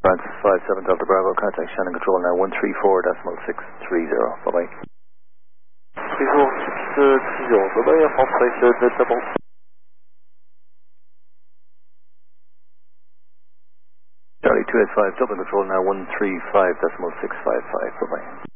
Francis 57 Delta Bravo, contact Shannon Control now 134.630. Bye bye. 34670, bye bye, Air France Delta Bravo. Charlie 285 Dublin Control now 135.655. Bye bye.